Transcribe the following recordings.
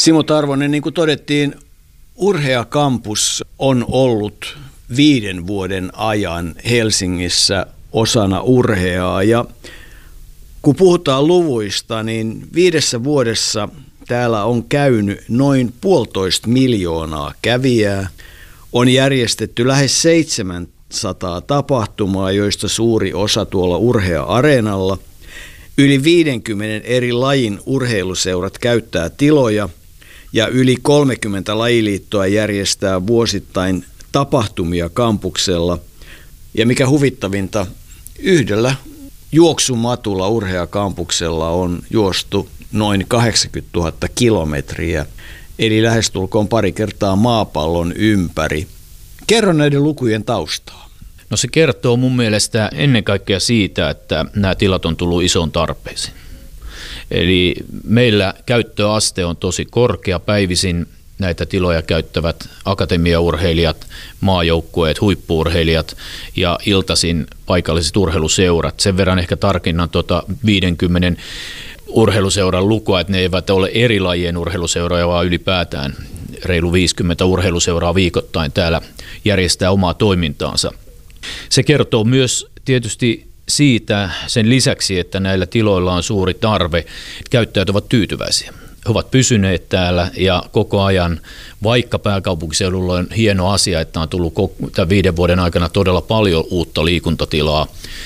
Simo Tarvonen, niin kuin todettiin, Urhea Campus on ollut 5 vuoden ajan Helsingissä osana Urheaa. Ja kun puhutaan luvuista, niin 5 vuodessa täällä on käynyt noin 1,5 miljoonaa kävijää. On järjestetty lähes 700 tapahtumaa, joista suuri osa tuolla Urhea-areenalla. Yli 50 eri lajin urheiluseurat käyttää tiloja ja yli 30 lajiliittoa järjestää vuosittain tapahtumia kampuksella. Ja mikä huvittavinta, yhdellä juoksumatulla Urhea-kampuksella on juostu noin 80 000 kilometriä, eli lähestulkoon 2 kertaa maapallon ympäri. Kerro näiden lukujen taustaa. No se kertoo mun mielestä ennen kaikkea siitä, että nämä tilat on tullut isoon tarpeeseen. Eli meillä käyttöaste on tosi korkea. Päivisin näitä tiloja käyttävät akatemiaurheilijat, maajoukkueet, huippu-urheilijat ja iltaisin paikalliset urheiluseurat. Sen verran ehkä tarkinnan 50 urheiluseuran lukua, että ne eivät ole eri lajien urheiluseuroja, vaan ylipäätään reilu 50 urheiluseuraa viikoittain täällä järjestää omaa toimintaansa. Se kertoo myös tietysti siitä sen lisäksi, että näillä tiloilla on suuri tarve. Käyttäjät ovat tyytyväisiä. He ovat pysyneet täällä ja koko ajan, vaikka pääkaupunkiseudulla on hieno asia, että on tullut tämän 5 vuoden aikana todella paljon uutta liikuntatilaa,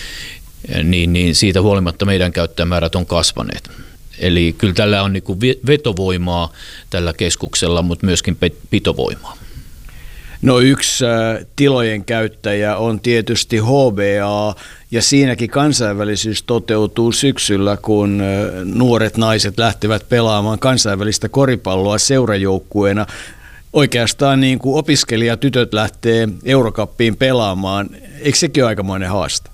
niin siitä huolimatta meidän käyttäjämäärät on kasvaneet. Eli kyllä tällä on niin kuin vetovoimaa tällä keskuksella, mutta myöskin pitovoimaa. No yksi tilojen käyttäjä on tietysti HBA, ja siinäkin kansainvälisyys toteutuu syksyllä, kun nuoret naiset lähtevät pelaamaan kansainvälistä koripalloa seurajoukkueena. Oikeastaan niin kuin opiskelijatytöt lähtee Eurocuppiin pelaamaan. Eikö sekin ole aikamoinen haaste?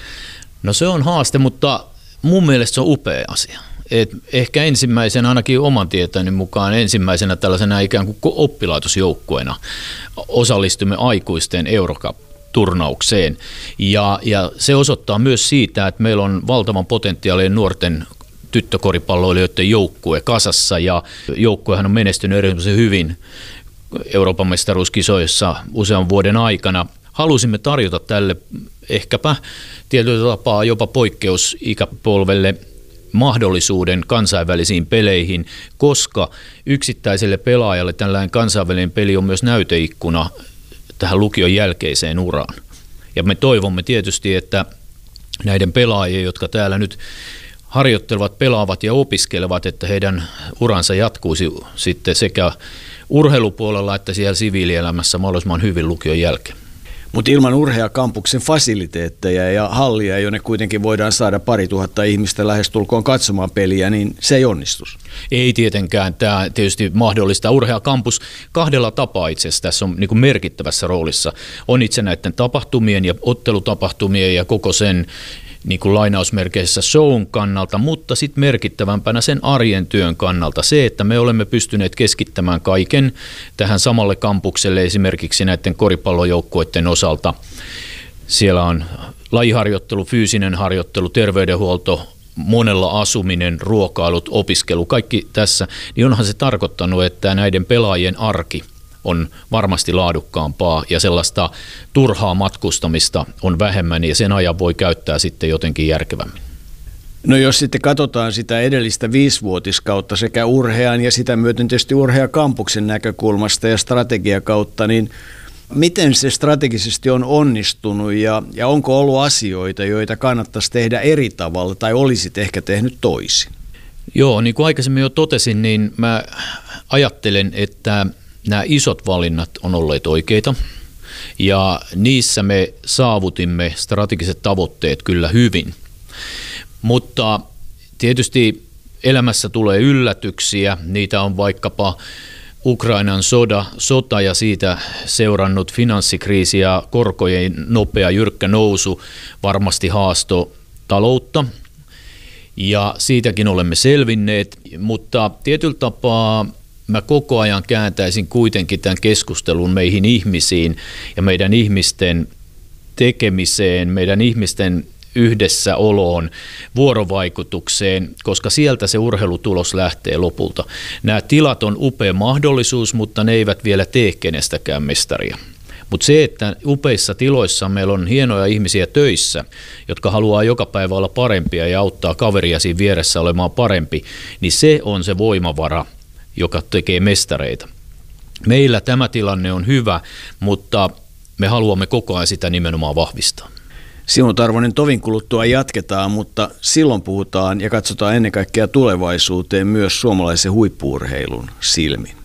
No se on haaste, mutta mun mielestä se on upea asia. Ehkä ensimmäisenä, ainakin oman tietäni mukaan, ensimmäisenä tällaisena ikään kuin oppilaitosjoukkueena osallistumme aikuisten Eurocup-turnaukseen. Ja se osoittaa myös siitä, että meillä on valtavan potentiaalinen nuorten tyttökoripalloilijoiden joukkue kasassa, ja joukkuehan on menestynyt erityisen hyvin Euroopan mestaruuskisoissa usean vuoden aikana. Halusimme tarjota tälle ehkäpä tietyllä tapaa jopa poikkeusikäpolvelle mahdollisuuden kansainvälisiin peleihin, koska yksittäiselle pelaajalle tällainen kansainvälinen peli on myös näyteikkuna tähän lukion jälkeiseen uraan. Ja me toivomme tietysti, että näiden pelaajien, jotka täällä nyt harjoittelevat, pelaavat ja opiskelevat, että heidän uransa jatkuisi sitten sekä urheilupuolella että siellä siviilielämässä mahdollisimman hyvin lukion jälkeen. Mutta ilman Urhea-kampuksen fasiliteetteja ja hallia, jonne kuitenkin voidaan saada 2 000 ihmistä lähestulkoon katsomaan peliä, niin se ei onnistus. Ei tietenkään. Tämä tietysti mahdollistaa. Urhea-kampus 2 tapaa itse asiassa tässä on niin kuin merkittävässä roolissa. On itse näiden tapahtumien ja ottelutapahtumien ja koko sen niin kuin lainausmerkeissä shown kannalta, mutta sitten merkittävämpänä sen arjen työn kannalta se, että me olemme pystyneet keskittämään kaiken tähän samalle kampukselle esimerkiksi näiden koripallojoukkueiden osalta. Siellä on lajiharjoittelu, fyysinen harjoittelu, terveydenhuolto, monella asuminen, ruokailut, opiskelu, kaikki tässä, niin onhan se tarkoittanut, että näiden pelaajien arki on varmasti laadukkaampaa ja sellaista turhaa matkustamista on vähemmän ja sen ajan voi käyttää sitten jotenkin järkevämmin. No jos sitten katsotaan sitä edellistä 5-vuotiskautta sekä Urhean ja sitä myöten tietysti Urhea-kampuksen näkökulmasta ja strategiakautta, niin miten se strategisesti on onnistunut ja onko ollut asioita, joita kannattaisi tehdä eri tavalla tai olisit ehkä tehnyt toisin? Joo, niin kuin aikaisemmin jo totesin, niin mä ajattelen, että nämä isot valinnat on olleet oikeita ja niissä me saavutimme strategiset tavoitteet kyllä hyvin, mutta tietysti elämässä tulee yllätyksiä, niitä on vaikkapa Ukrainan sota ja siitä seurannut finanssikriisi ja korkojen nopea jyrkkä nousu varmasti haastoi taloutta ja siitäkin olemme selvinneet, mutta tietyllä tapaa mä koko ajan kääntäisin kuitenkin tämän keskustelun meihin ihmisiin ja meidän ihmisten tekemiseen, meidän ihmisten yhdessäoloon, vuorovaikutukseen, koska sieltä se urheilutulos lähtee lopulta. Nämä tilat on upea mahdollisuus, mutta ne eivät vielä tee kenestäkään mestaria. Mutta se, että upeissa tiloissa meillä on hienoja ihmisiä töissä, jotka haluaa joka päivä olla parempia ja auttaa kaveria siinä vieressä olemaan parempi, niin se on se voimavara, joka tekee mestareita. Meillä tämä tilanne on hyvä, mutta me haluamme koko ajan sitä nimenomaan vahvistaa. Simo Tarvonen, tovin kuluttua jatketaan, mutta silloin puhutaan ja katsotaan ennen kaikkea tulevaisuuteen myös suomalaisen huippu-urheilun silmin.